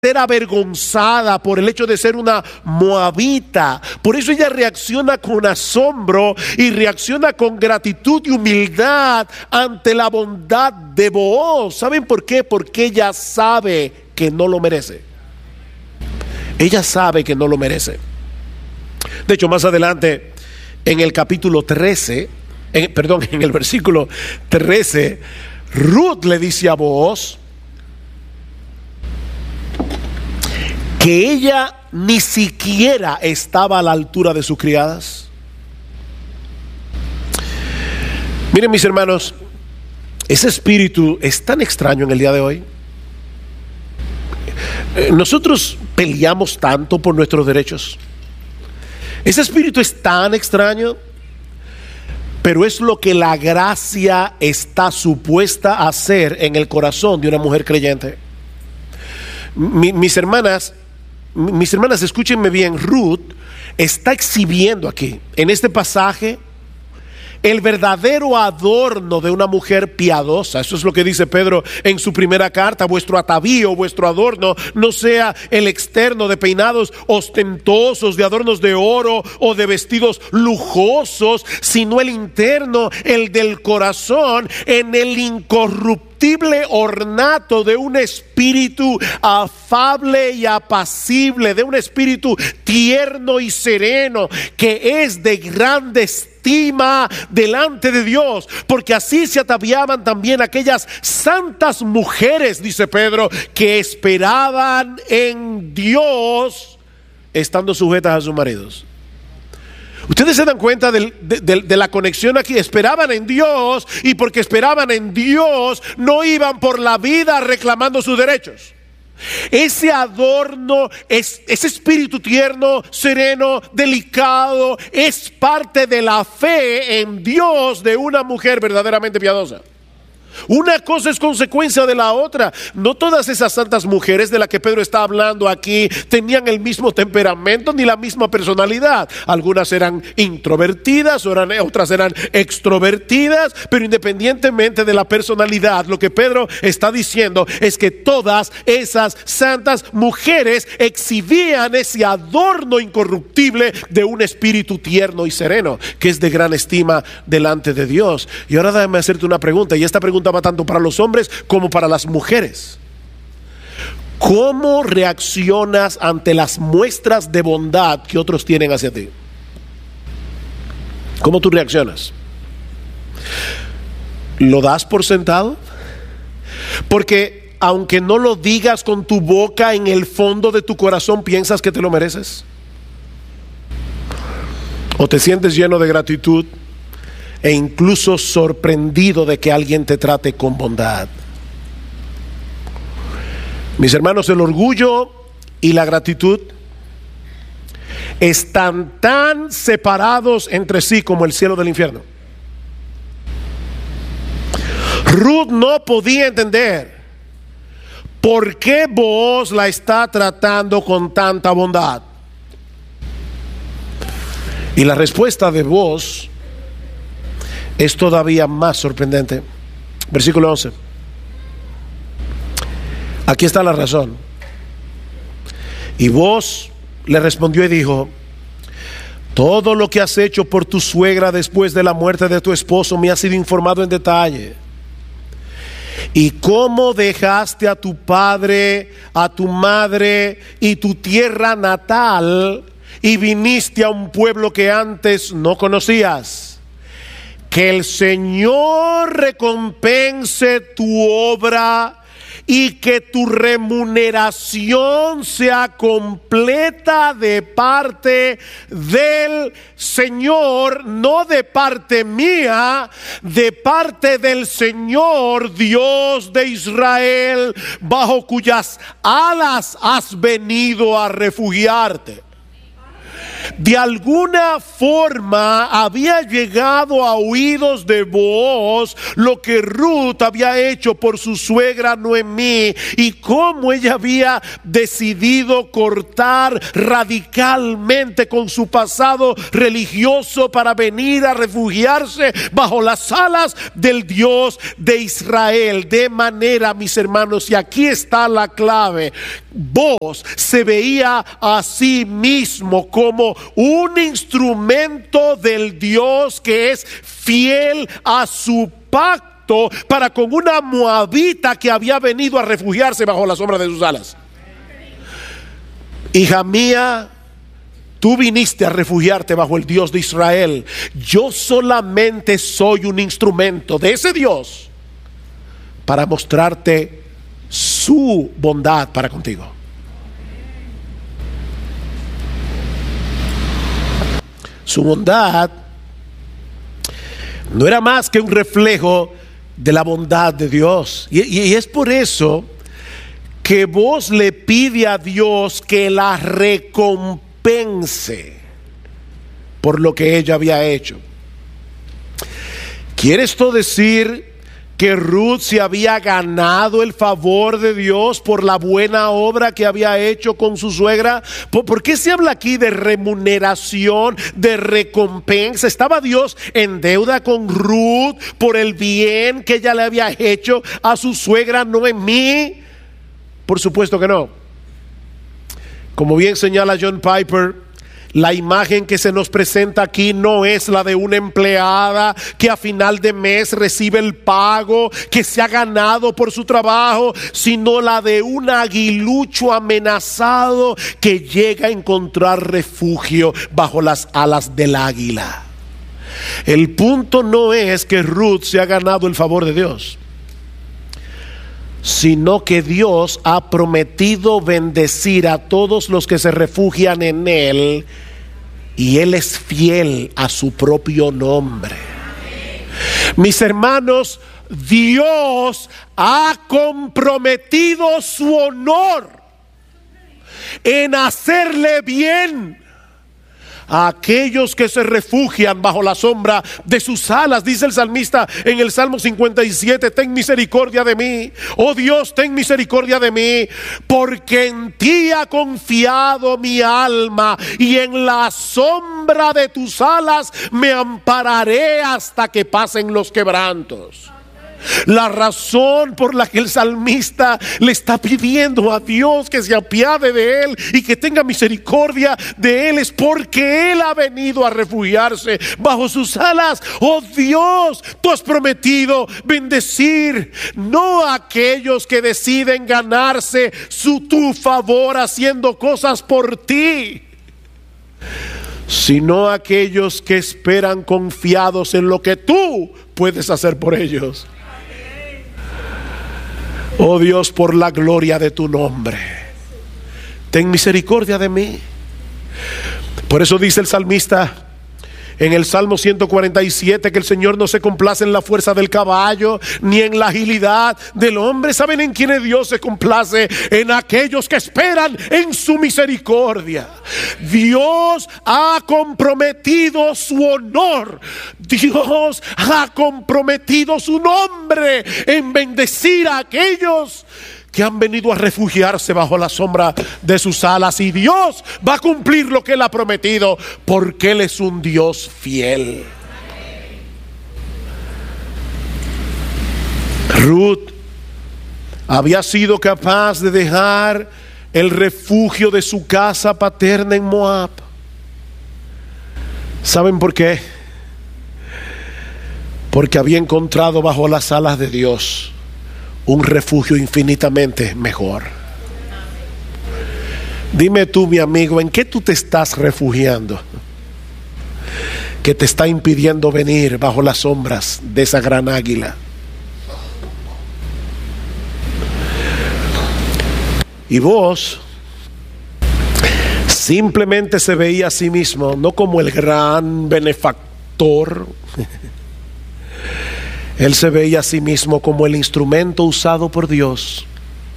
ser avergonzada por el hecho de ser una moabita. Por eso ella reacciona con asombro y reacciona con gratitud y humildad ante la bondad de Booz. ¿Saben por qué? Porque ella sabe que no lo merece. Ella sabe que no lo merece. De hecho, más adelante, en el capítulo 13, en el versículo 13, Ruth le dice a Booz que ella ni siquiera estaba a la altura de sus criadas. Miren, mis hermanos, ese espíritu es tan extraño en el día de hoy. Nosotros peleamos tanto por nuestros derechos. Ese espíritu es tan extraño, pero es lo que la gracia está supuesta a hacer en el corazón de una mujer creyente. Mis hermanas, escúchenme bien. Ruth está exhibiendo aquí, en este pasaje, el verdadero adorno de una mujer piadosa. Eso es lo que dice Pedro en su primera carta: vuestro atavío, vuestro adorno, no sea el externo de peinados ostentosos, de adornos de oro o de vestidos lujosos, sino el interno, el del corazón, en el incorruptible ornato de un espíritu afable y apacible, de un espíritu tierno y sereno, que es de grande estima delante de Dios, porque así se ataviaban también aquellas santas mujeres, dice Pedro, que esperaban en Dios, estando sujetas a sus maridos. Ustedes se dan cuenta de la conexión aquí. Esperaban en Dios, y porque esperaban en Dios no iban por la vida reclamando sus derechos. Ese adorno, ese espíritu tierno, sereno, delicado, es parte de la fe en Dios de una mujer verdaderamente piadosa. Una cosa es consecuencia de la otra. No todas esas santas mujeres de las que Pedro está hablando aquí tenían el mismo temperamento ni la misma personalidad. Algunas eran introvertidas, otras eran extrovertidas, pero independientemente de la personalidad, lo que Pedro está diciendo es que todas esas santas mujeres exhibían ese adorno incorruptible de un espíritu tierno y sereno, que es de gran estima delante de Dios. Y ahora déjame hacerte una pregunta, y esta pregunta va tanto para los hombres como para las mujeres. ¿Cómo reaccionas ante las muestras de bondad que otros tienen hacia ti? ¿Cómo tú reaccionas? ¿Lo das por sentado? Porque aunque no lo digas con tu boca, en el fondo de tu corazón piensas que te lo mereces. ¿O te sientes lleno de gratitud e incluso sorprendido de que alguien te trate con bondad? Mis hermanos, el orgullo y la gratitud están tan separados entre sí como el cielo del infierno. Ruth no podía entender por qué Booz la está tratando con tanta bondad. Y la respuesta de Booz es todavía más sorprendente. Versículo 11. Aquí está la razón. Y Booz le respondió y dijo: todo lo que has hecho por tu suegra después de la muerte de tu esposo me ha sido informado en detalle. Y cómo dejaste a tu padre, a tu madre y tu tierra natal, y viniste a un pueblo que antes no conocías. Que el Señor recompense tu obra y que tu remuneración sea completa de parte del Señor, no de parte mía, de parte del Señor Dios de Israel, bajo cuyas alas has venido a refugiarte. de alguna forma había llegado a oídos de Booz lo que Ruth había hecho por su suegra Noemí y cómo ella había decidido cortar radicalmente con su pasado religioso para venir a refugiarse bajo las alas del Dios de Israel. De manera, mis hermanos, y aquí está la clave, Booz se veía a sí mismo como un instrumento del Dios que es fiel a su pacto para con una moabita que había venido a refugiarse bajo la sombra de sus alas. Hija mía, tú viniste a refugiarte bajo el Dios de Israel. Yo solamente soy un instrumento de ese Dios para mostrarte su bondad para contigo. Su bondad no era más que un reflejo de la bondad de Dios. Y es por eso que Booz le pide a Dios que la recompense por lo que ella había hecho. ¿Quiere esto decir que Ruth se había ganado el favor de Dios por la buena obra que había hecho con su suegra? ¿Por qué se habla aquí de remuneración, de recompensa? ¿Estaba Dios en deuda con Ruth por el bien que ella le había hecho a su suegra Noemí? Por supuesto que no. Como bien señala John Piper, la imagen que se nos presenta aquí no es la de una empleada que a final de mes recibe el pago que se ha ganado por su trabajo, sino la de un aguilucho amenazado que llega a encontrar refugio bajo las alas del águila. El punto no es que Ruth se ha ganado el favor de Dios, sino que Dios ha prometido bendecir a todos los que se refugian en Él, y Él es fiel a su propio nombre. Mis hermanos, Dios ha comprometido su honor en hacerle bien a aquellos que se refugian bajo la sombra de sus alas. Dice el salmista en el Salmo 57: ten misericordia de mí, oh Dios, ten misericordia de mí, porque en ti ha confiado mi alma, y en la sombra de tus alas me ampararé hasta que pasen los quebrantos. La razón por la que el salmista le está pidiendo a Dios que se apiade de él y que tenga misericordia de él es porque él ha venido a refugiarse bajo sus alas. Oh Dios, tú has prometido bendecir no a aquellos que deciden ganarse tu favor haciendo cosas por ti, sino a aquellos que esperan confiados en lo que tú puedes hacer por ellos. Oh Dios, por la gloria de tu nombre, ten misericordia de mí. Por eso dice el salmista en el Salmo 147 que el Señor no se complace en la fuerza del caballo ni en la agilidad del hombre. ¿Saben en quién Dios se complace? En aquellos que esperan en su misericordia. Dios ha comprometido su honor, Dios ha comprometido su nombre en bendecir a aquellos que han venido a refugiarse bajo la sombra de sus alas, y Dios va a cumplir lo que Él ha prometido, porque Él es un Dios fiel. Ruth había sido capaz de dejar el refugio de su casa paterna en Moab. ¿Saben por qué? Porque había encontrado bajo las alas de Dios un refugio infinitamente mejor. Dime tú, mi amigo, ¿en qué tú te estás refugiando que te está impidiendo venir bajo las sombras de esa gran águila? Y vos simplemente se veía a sí mismo no como el gran benefactor. Él se veía a sí mismo como el instrumento usado por Dios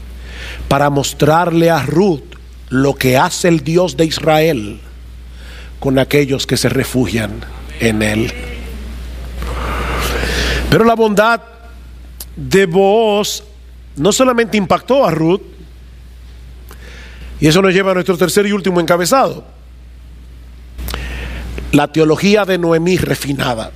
para mostrarle a Ruth lo que hace el Dios de Israel con aquellos que se refugian en Él. Pero la bondad de Booz no solamente impactó a Ruth, y eso nos lleva a nuestro tercer y último encabezado: la teología de Noemí refinada.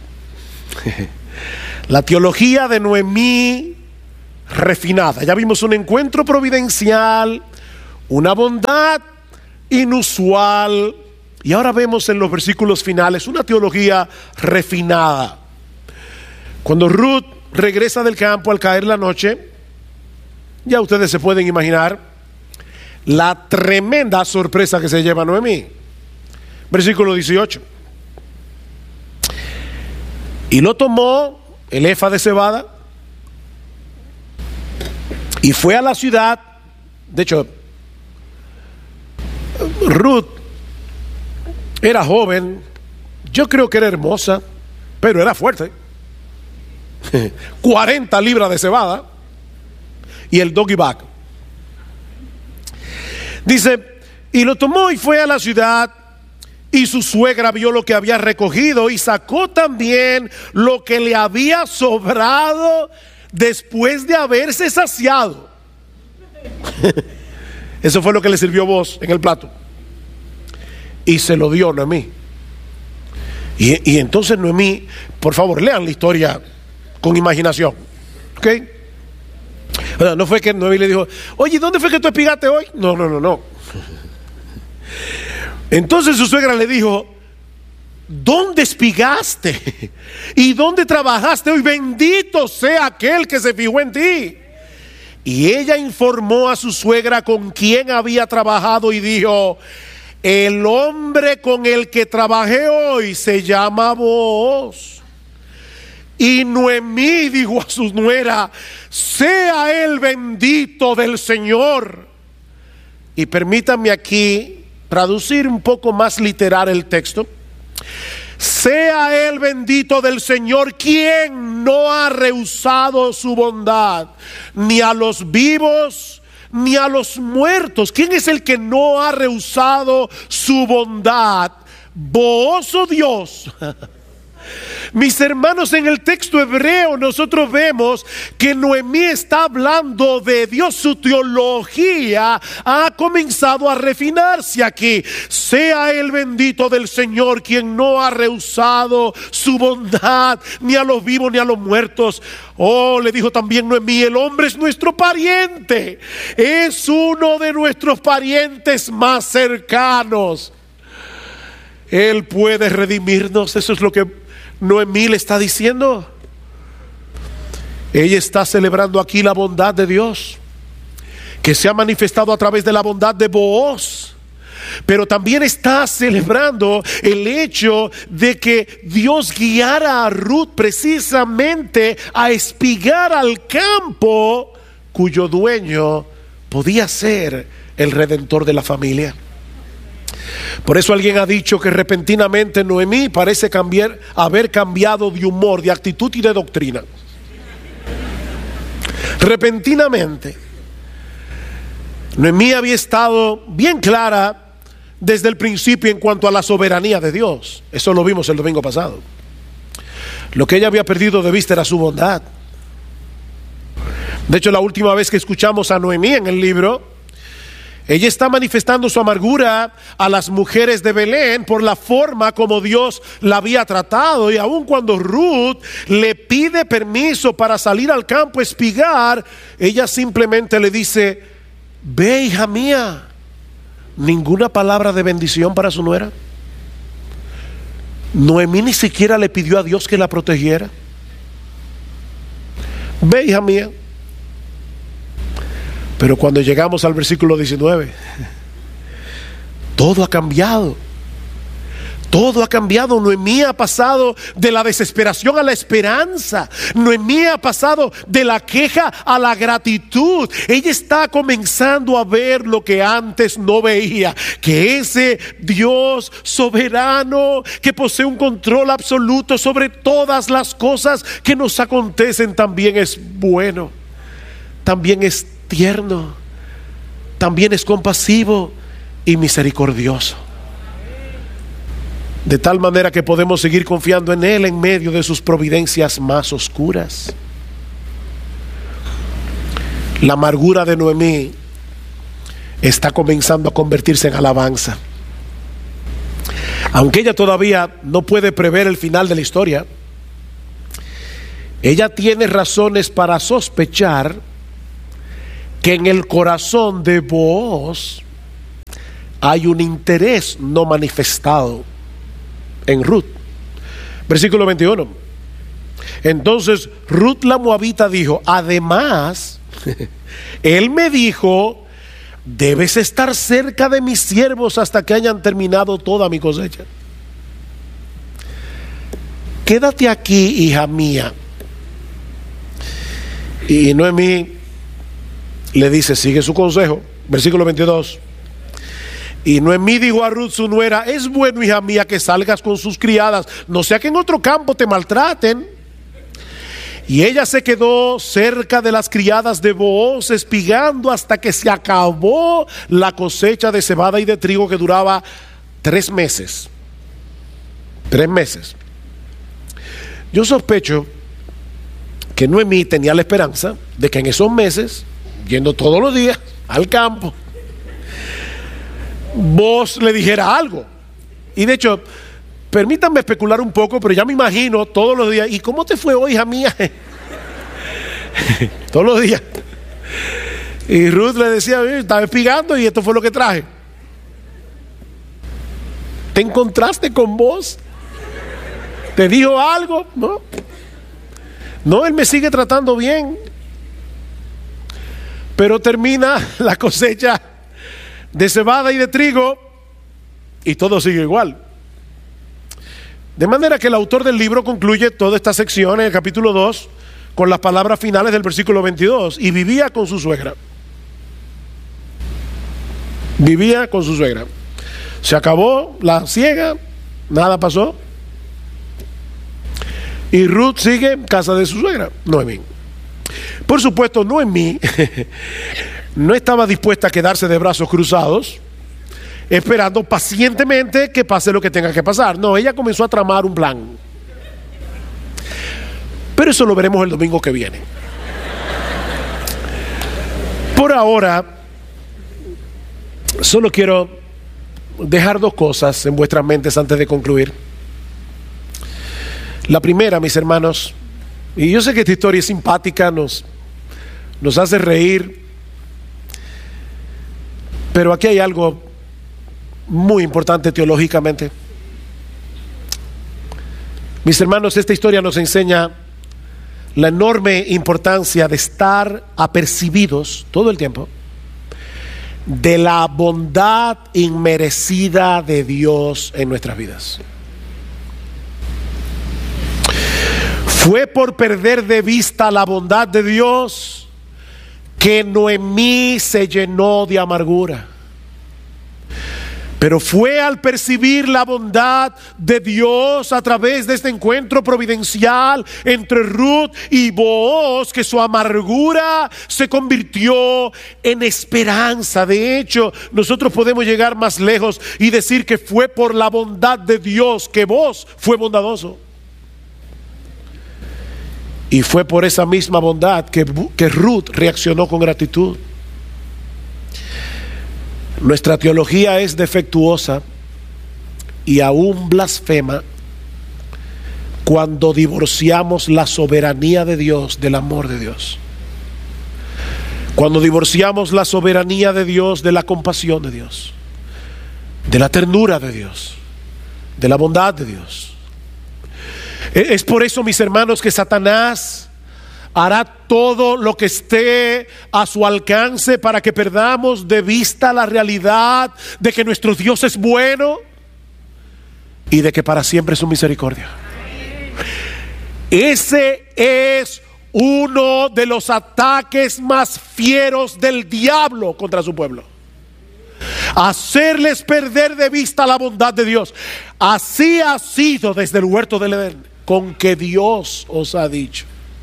La teología de Noemí refinada. Ya vimos un encuentro providencial, una bondad inusual, y ahora vemos en los versículos finales una teología refinada. Cuando Ruth regresa del campo al caer la noche, ya ustedes se pueden imaginar la tremenda sorpresa que se lleva Noemí. Versículo 18. Y lo tomó el efa de cebada y fue a la ciudad. De hecho, Ruth era joven, yo creo que era hermosa, pero era fuerte. 40 libras de cebada y el doggy bag. Dice, y lo tomó y fue a la ciudad, y su suegra vio lo que había recogido y sacó también lo que le había sobrado después de haberse saciado. Eso fue lo que le sirvió Booz en el plato, y se lo dio a Noemí. Y entonces Noemí, por favor, lean la historia con imaginación, ¿ok? No fue que Noemí le dijo, oye, ¿dónde fue que tú espigaste hoy? No. Entonces su suegra le dijo, ¿dónde espigaste? ¿Y dónde trabajaste hoy? Bendito sea aquel que se fijó en ti. Y ella informó a su suegra con quién había trabajado y dijo, el hombre con el que trabajé hoy se llama Booz. Y Noemí dijo a su nuera, sea él bendito del Señor. Y permítanme aquí traducir un poco más literal el texto. Sea él bendito del Señor, quien no ha rehusado su bondad, ni a los vivos, ni a los muertos. ¿Quién es el que no ha rehusado su bondad? Booz, oh Dios. Mis hermanos, en el texto hebreo nosotros vemos que Noemí está hablando de Dios. Su teología ha comenzado a refinarse aquí. Sea el bendito del Señor, quien no ha rehusado su bondad, ni a los vivos ni a los muertos. Oh, le dijo también Noemí, el hombre es nuestro pariente, es uno de nuestros parientes más cercanos. Él puede redimirnos. Eso es lo que Noemí le está diciendo. Ella está celebrando aquí la bondad de Dios, que se ha manifestado a través de la bondad de Booz, pero también está celebrando el hecho de que Dios guiara a Ruth precisamente a espigar al campo cuyo dueño podía ser el redentor de la familia. Por eso alguien ha dicho que repentinamente Noemí parece haber cambiado de humor, de actitud y de doctrina. Repentinamente. Noemí había estado bien clara desde el principio en cuanto a la soberanía de Dios. Eso lo vimos el domingo pasado. Lo que ella había perdido de vista era su bondad. De hecho, la última vez que escuchamos a Noemí en el libro, ella está manifestando su amargura a las mujeres de Belén por la forma como Dios la había tratado. Y aun cuando Ruth le pide permiso para salir al campo a espigar, ella simplemente le dice, ve, hija mía. Ninguna palabra de bendición para su nuera. Noemí ni siquiera le pidió a Dios que la protegiera. Ve, hija mía. Pero cuando llegamos al versículo 19, todo ha cambiado. Todo ha cambiado. Noemí ha pasado de la desesperación a la esperanza. Noemí ha pasado de la queja a la gratitud. Ella está comenzando a ver lo que antes no veía, que ese Dios soberano que posee un control absoluto sobre todas las cosas que nos acontecen también es bueno, también es tierno, también es compasivo y misericordioso. de tal manera que podemos seguir confiando en Él en medio de sus providencias más oscuras. La amargura de Noemí está comenzando a convertirse en alabanza. Aunque ella todavía no puede prever el final de la historia, ella tiene razones para sospechar que en el corazón de Booz hay un interés no manifestado en Ruth. Versículo 21. Entonces Ruth la moabita dijo: además, él me dijo: debes estar cerca de mis siervos hasta que hayan terminado toda mi cosecha. Quédate aquí, hija mía. Y Noemí le dice, sigue su consejo. Versículo 22. Y Noemí dijo a Ruth su nuera: es bueno, hija mía, que salgas con sus criadas, no sea que en otro campo te maltraten. Y ella se quedó cerca de las criadas de Booz, espigando hasta que se acabó la cosecha de cebada y de trigo, que duraba 3 meses. 3 meses. Yo sospecho que Noemí tenía la esperanza de que en esos meses, yendo todos los días al campo, Booz le dijera algo. Y de hecho, permítanme especular un poco, pero ya me imagino todos los días: ¿y cómo te fue hoy, hija mía? Todos los días. Y Ruth le decía: estaba espigando y esto fue lo que traje. ¿Te encontraste con Booz? ¿Te dijo algo? No, él me sigue tratando bien. Pero termina la cosecha de cebada y de trigo y todo sigue igual. De manera que el autor del libro concluye toda esta sección en el capítulo 2 con las palabras finales del versículo 22. Y vivía con su suegra. Vivía con su suegra. Se acabó la siega, nada pasó. Y Ruth sigue en casa de su suegra, Noemí. Por supuesto, Noemí no estaba dispuesta a quedarse de brazos cruzados, esperando pacientemente que pase lo que tenga que pasar. No, ella comenzó a tramar un plan. Pero eso lo veremos el domingo que viene. Por ahora, solo quiero dejar 2 cosas en vuestras mentes antes de concluir. La primera, mis hermanos, y yo sé que esta historia es simpática, nos hace reír, pero aquí hay algo muy importante teológicamente. Mis hermanos, esta historia nos enseña la enorme importancia de estar apercibidos todo el tiempo de la bondad inmerecida de Dios en nuestras vidas. Fue por perder de vista la bondad de Dios que Noemí se llenó de amargura. Pero fue al percibir la bondad de Dios a través de este encuentro providencial entre Ruth y Booz que su amargura se convirtió en esperanza. De hecho, nosotros podemos llegar más lejos y decir que fue por la bondad de Dios que Booz fue bondadoso. Y fue por esa misma bondad que Ruth reaccionó con gratitud. Nuestra teología es defectuosa y aún blasfema cuando divorciamos la soberanía de Dios del amor de Dios. Cuando divorciamos la soberanía de Dios de la compasión de Dios, de la ternura de Dios, de la bondad de Dios. Es por eso, mis hermanos, que Satanás hará todo lo que esté a su alcance para que perdamos de vista la realidad de que nuestro Dios es bueno y de que para siempre es su misericordia. Ese es uno de los ataques más fieros del diablo contra su pueblo: hacerles perder de vista la bondad de Dios. Así ha sido desde el huerto del Edén, con que Dios os ha dicho: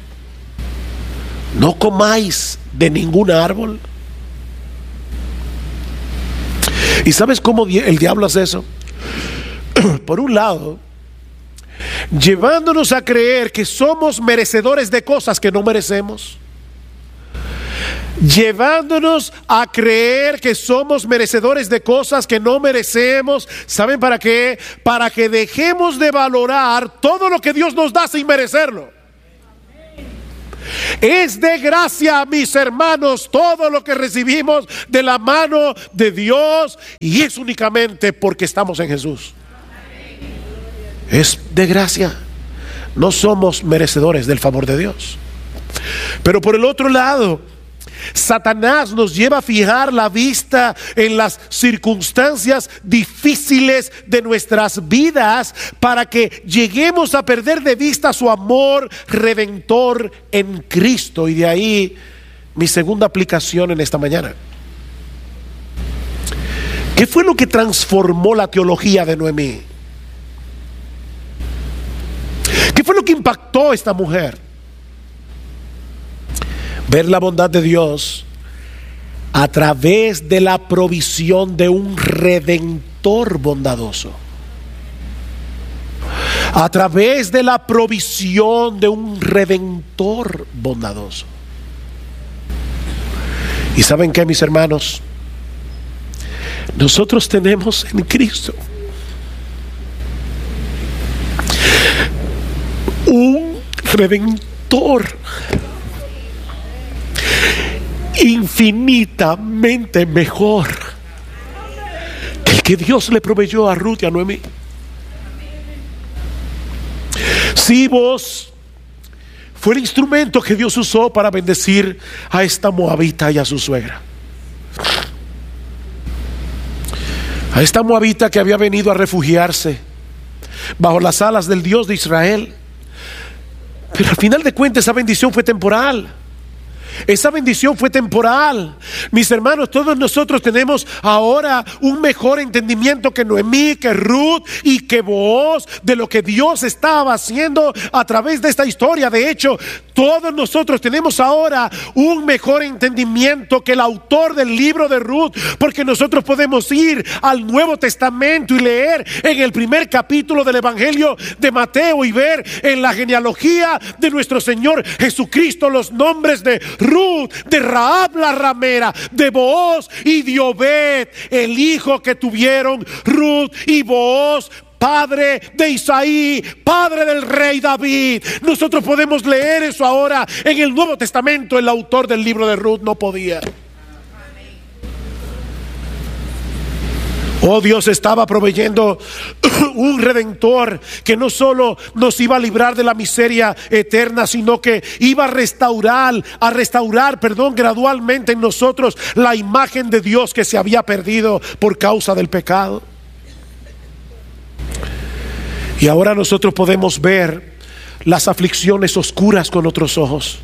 no comáis de ningún árbol. ¿Y sabes cómo el diablo hace eso? por un lado, llevándonos a creer que somos merecedores de cosas que no merecemos, llevándonos a creer que somos merecedores de cosas que no merecemos. ¿Saben para qué? Para que dejemos de valorar todo lo que Dios nos da sin merecerlo. Es de gracia, mis hermanos, todo lo que recibimos de la mano de Dios, y es únicamente porque estamos en Jesús. Es de gracia. No somos merecedores del favor de Dios. Pero por el otro lado, Satanás nos lleva a fijar la vista en las circunstancias difíciles de nuestras vidas para que lleguemos a perder de vista su amor redentor en Cristo. Y de ahí mi segunda aplicación en esta mañana. ¿Qué fue lo que transformó la teología de Noemí? ¿Qué fue lo que impactó a esta mujer? Ver la bondad de Dios a través de la provisión de un redentor bondadoso. A través de la provisión de un redentor bondadoso. ¿Y saben qué, mis hermanos? Nosotros tenemos en Cristo un redentor infinitamente mejor que el que Dios le proveyó a Ruth y a Noemí. Si vos fue el instrumento que Dios usó para bendecir a esta moabita y a su suegra, a esta moabita que había venido a refugiarse bajo las alas del Dios de Israel. Pero al final de cuentas esa bendición fue temporal. Esa bendición fue temporal. Mis hermanos, todos nosotros tenemos ahora un mejor entendimiento que Noemí, que Ruth y que Booz de lo que Dios estaba haciendo a través de esta historia. De hecho, todos nosotros tenemos ahora un mejor entendimiento que el autor del libro de Ruth, porque nosotros podemos ir al Nuevo Testamento y leer en el primer capítulo del Evangelio de Mateo y ver en la genealogía de nuestro Señor Jesucristo los nombres de Ruth, de Rahab la ramera, de Booz y de Obed, el hijo que tuvieron Ruth y Booz, padre de Isaí, padre del rey David. Nosotros podemos leer eso ahora en el Nuevo Testamento. El autor del libro de Ruth no podía. Oh, Dios estaba proveyendo un redentor que no solo nos iba a librar de la miseria eterna, sino que iba a restaurar gradualmente en nosotros la imagen de Dios que se había perdido por causa del pecado. Y ahora nosotros podemos ver las aflicciones oscuras con otros ojos.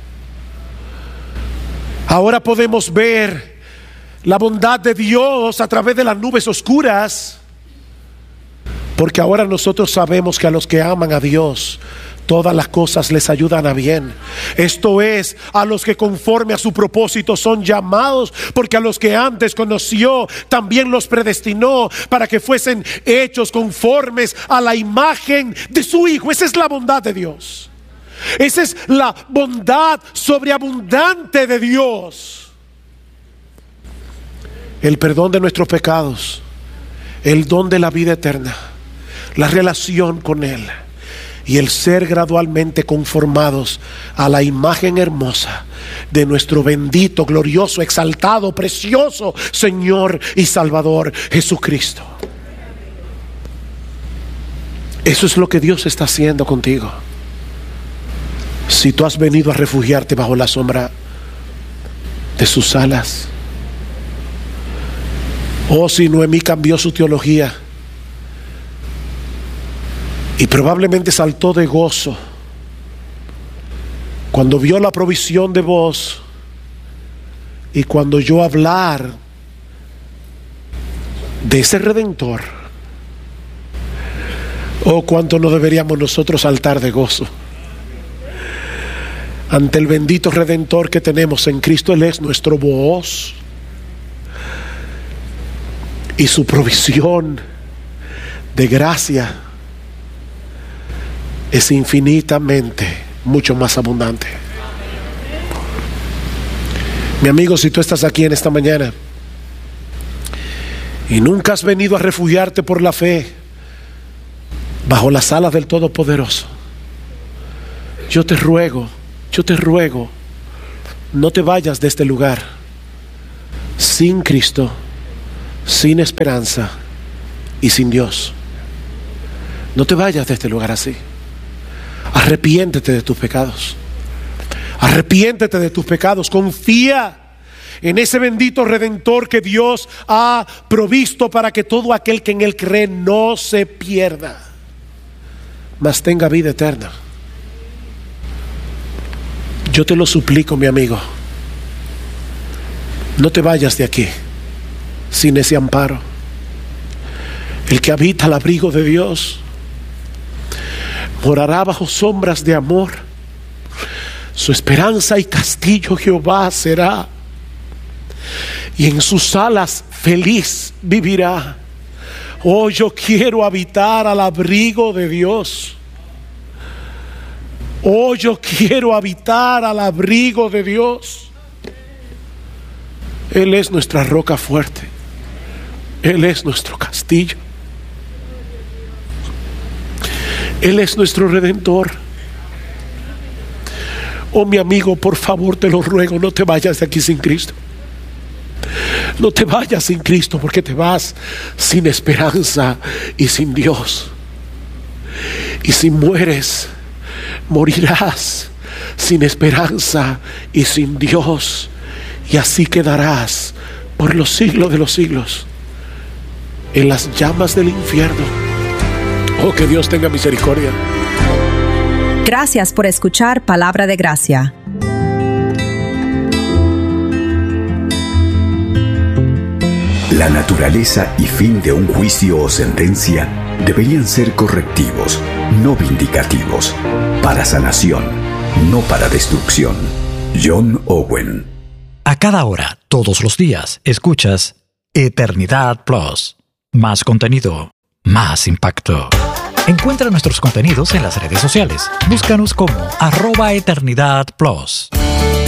Ahora podemos ver la bondad de Dios a través de las nubes oscuras, porque ahora nosotros sabemos que a los que aman a Dios todas las cosas les ayudan a bien. Esto es, a los que conforme a su propósito son llamados, porque a los que antes conoció también los predestinó para que fuesen hechos conformes a la imagen de su Hijo. Esa es la bondad de Dios. Esa es la bondad sobreabundante de Dios. El perdón de nuestros pecados, el don de la vida eterna, la relación con Él y el ser gradualmente conformados a la imagen hermosa de nuestro bendito, glorioso, exaltado, precioso Señor y Salvador Jesucristo. Eso es lo que Dios está haciendo contigo. Si tú has venido a refugiarte bajo la sombra de sus alas. Oh, si Noemí cambió su teología y probablemente saltó de gozo cuando vio la provisión de Booz y cuando oyó hablar de ese redentor. Oh, cuánto no deberíamos nosotros saltar de gozo ante el bendito redentor que tenemos en Cristo. Él es nuestro Booz. Y su provisión de gracia es infinitamente mucho más abundante. Mi amigo, si tú estás aquí en esta mañana y nunca has venido a refugiarte por la fe bajo las alas del Todopoderoso, yo te ruego, no te vayas de este lugar sin Cristo, sin esperanza y sin Dios. No te vayas de este lugar así. Arrepiéntete de tus pecados. Arrepiéntete de tus pecados. Confía en ese bendito Redentor que Dios ha provisto para que todo aquel que en Él cree no se pierda, mas tenga vida eterna. Yo te lo suplico, mi amigo, no te vayas de aquí sin ese amparo. El que habita al abrigo de Dios morará bajo sombras de amor. Su esperanza y castillo Jehová será, y en sus alas feliz vivirá. Oh, yo quiero habitar al abrigo de Dios. Oh, yo quiero habitar al abrigo de Dios. Él es nuestra roca fuerte. Él es nuestro castillo. Él es nuestro Redentor. Oh, mi amigo, por favor, te lo ruego, no te vayas de aquí sin Cristo. No te vayas sin Cristo, porque te vas sin esperanza y sin Dios. Y si mueres, morirás sin esperanza y sin Dios. Y así quedarás por los siglos de los siglos en las llamas del infierno. Oh, que Dios tenga misericordia. Gracias por escuchar Palabra de Gracia. La naturaleza y fin de un juicio o sentencia deberían ser correctivos, no vindicativos, para sanación, no para destrucción. John Owen. A cada hora, todos los días, escuchas Eternidad Plus. Más contenido, más impacto. Encuentra nuestros contenidos en las redes sociales. Búscanos como @EternidadPlus.